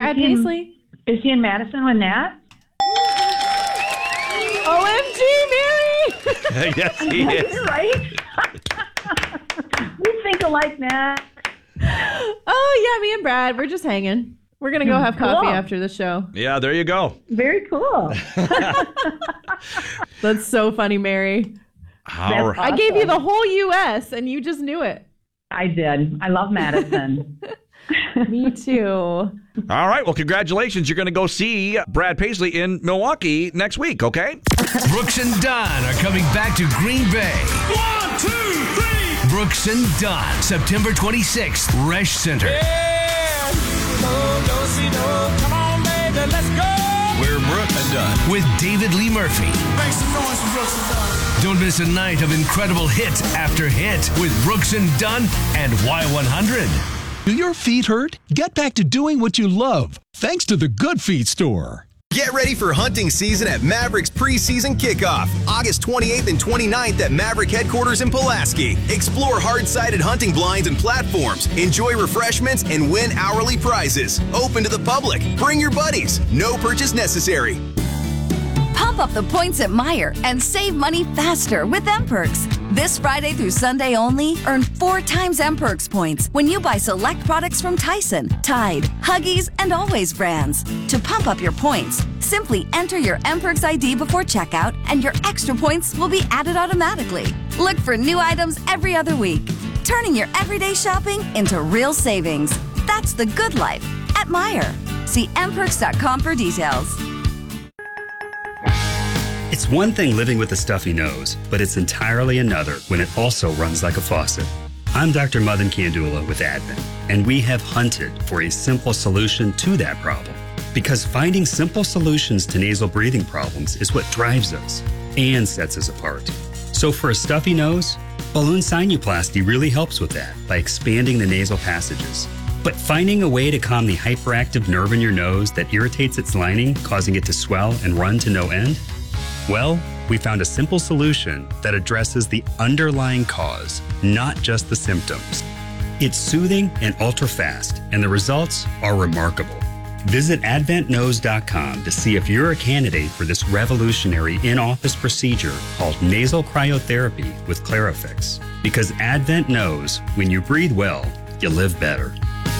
Brad Paisley? Is he in Madison with Nat? OMG, Mary! Yes, he is. Right? We think alike, Nat. Oh, yeah, me and Brad, we're just hanging. We're going to go have coffee Cool. after the show. Yeah, there you go. Very cool. That's so funny, Mary. All right. I gave you the whole U.S. and you just knew it. I did. I love Madison. Me too. All right. Well, congratulations. You're going to go see Brad Paisley in Milwaukee next week, okay? Brooks and Dunn are coming back to Green Bay. 1, 2, 3. Brooks and Dunn, September 26th, Resch Center. Yeah. Come on, baby, let's go. We're Brooks and Dunn with David Lee Murphy. Make some noise for Brooks and Dunn. Don't miss a night of incredible hit after hit with Brooks and Dunn and Y100. Do your feet hurt? Get back to doing what you love, thanks to the Good Feet store. Get ready for hunting season at Mavericks preseason kickoff, August 28th and 29th at Maverick headquarters in Pulaski. Explore hard-sided hunting blinds and platforms, enjoy refreshments, and win hourly prizes. Open to the public. Bring your buddies. No purchase necessary. Pump up the points at Meijer and save money faster with M-Perks. This Friday through Sunday only, earn 4 times M-Perks points when you buy select products from Tyson, Tide, Huggies, and Always brands. To pump up your points, simply enter your M-Perks ID before checkout and your extra points will be added automatically. Look for new items every other week, turning your everyday shopping into real savings. That's the good life at Meijer. See mperks.com for details. It's one thing living with a stuffy nose, but it's entirely another when it also runs like a faucet. I'm Dr. Madan Kandula with Advent, and we have hunted for a simple solution to that problem. Because finding simple solutions to nasal breathing problems is what drives us and sets us apart. So for a stuffy nose, balloon sinuplasty really helps with that by expanding the nasal passages. But finding a way to calm the hyperactive nerve in your nose that irritates its lining, causing it to swell and run to no end? Well, we found a simple solution that addresses the underlying cause, not just the symptoms. It's soothing and ultra-fast, and the results are remarkable. Visit AdventNose.com to see if you're a candidate for this revolutionary in-office procedure called nasal cryotherapy with Clarifix. Because Advent knows when you breathe well, you live better.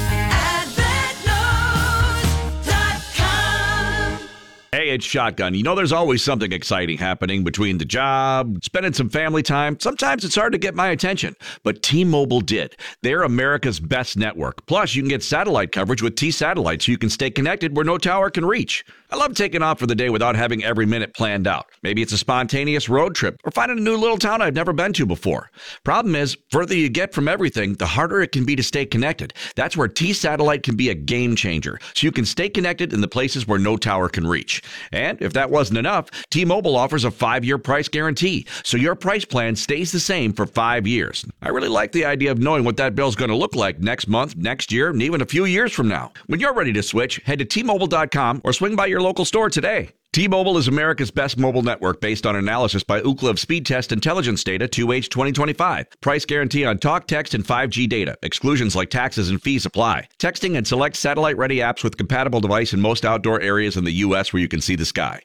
Hey, it's Shotgun. You know there's always something exciting happening between the job, spending some family time. Sometimes it's hard to get my attention, but T-Mobile did. They're America's best network. Plus, you can get satellite coverage with T-Satellite so you can stay connected where no tower can reach. I love taking off for the day without having every minute planned out. Maybe it's a spontaneous road trip or finding a new little town I've never been to before. Problem is, further you get from everything, the harder it can be to stay connected. That's where T-Satellite can be a game changer, so you can stay connected in the places where no tower can reach. And if that wasn't enough, T-Mobile offers a 5-year price guarantee, so your price plan stays the same for 5 years. I really like the idea of knowing what that bill's going to look like next month, next year, and even a few years from now. When you're ready to switch, head to T-Mobile.com or swing by your local store today. T-Mobile is America's best mobile network based on analysis by Ookla of Speed Test Intelligence Data 2H 2025. Price guarantee on talk, text, and 5G data. Exclusions like taxes and fees apply. Texting and select satellite-ready apps with compatible device in most outdoor areas in the U.S. where you can see the sky.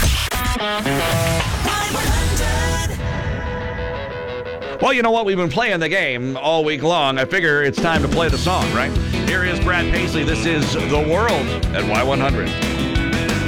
Well, you know what? We've been playing the game all week long. I figure it's time to play the song, right? Here is Brad Paisley. This is The World at Y100.